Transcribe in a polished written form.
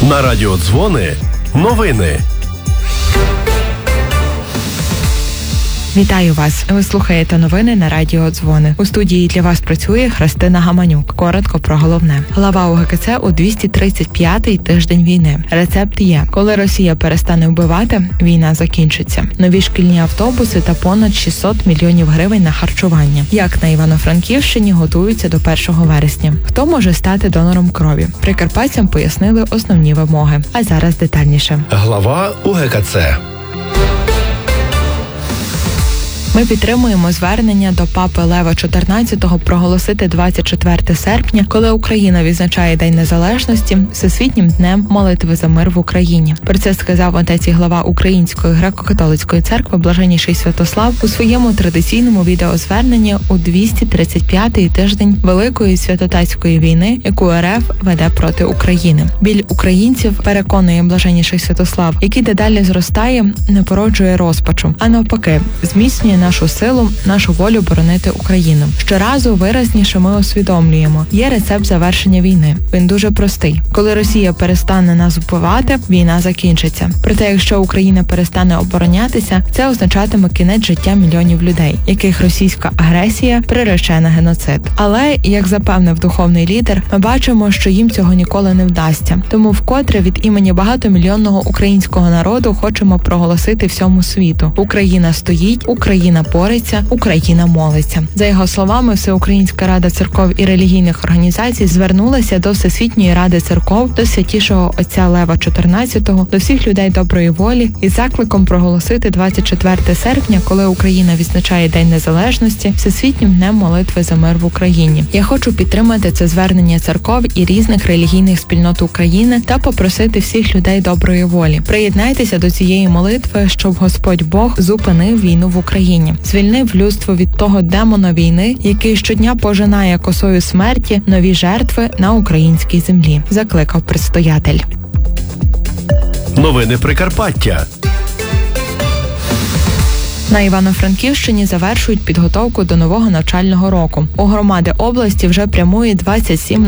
На радіо Дзвони новини. Вітаю вас. Ви слухаєте новини на радіо Дзвони. У студії для вас працює Христина Гаманюк. Коротко про головне. Глава УГКЦ у 235-й тиждень війни. Рецепт є. Коли Росія перестане вбивати, війна закінчиться. Нові шкільні автобуси та понад 600 мільйонів гривень на харчування. Як на Івано-Франківщині готуються до 1 вересня. Хто може стати донором крові? Прикарпатцям пояснили основні вимоги. А зараз детальніше. Глава УГКЦ. Ми підтримуємо звернення до папи Лева XIV проголосити 24 серпня, коли Україна відзначає День Незалежності, Всесвітнім днем молитви за мир в Україні. Про це сказав отець і глава Української греко-католицької церкви Блаженніший Святослав у своєму традиційному відеозверненні у 235-й тиждень Великої святотатської війни, яку РФ веде проти України. Біль українців, переконує Блаженніший Святослав, який дедалі зростає, не породжує розпачу, а навпаки, зміцнює нашу силу, нашу волю боронити Україну. Щоразу виразніше ми усвідомлюємо, є рецепт завершення війни. Він дуже простий. Коли Росія перестане нас вбивати, війна закінчиться. Проте, якщо Україна перестане оборонятися, це означатиме кінець життя мільйонів людей, яких російська агресія прирече на геноцид. Але, як запевнив духовний лідер, ми бачимо, що їм цього ніколи не вдасться. Тому вкотре від імені багатомільйонного українського народу хочемо проголосити всьому світу. Україна стоїть, Україна бореться, Україна молиться. За його словами, Всеукраїнська рада церков і релігійних організацій звернулася до Всесвітньої ради церков, до святішого отця Лева XIV, до всіх людей доброї волі із закликом проголосити 24 серпня, коли Україна відзначає День Незалежності, Всесвітнім днем молитви за мир в Україні. Я хочу підтримати це звернення церков і різних релігійних спільнот України та попросити всіх людей доброї волі. Приєднайтеся до цієї молитви, щоб Господь Бог зупинив війну в Україні. Звільнив людство від того демона війни, який щодня пожинає косою смерті нові жертви на українській землі, закликав предстоятель. Новини Прикарпаття. На Івано-Франківщині завершують підготовку до нового навчального року. У громади області вже прямує 27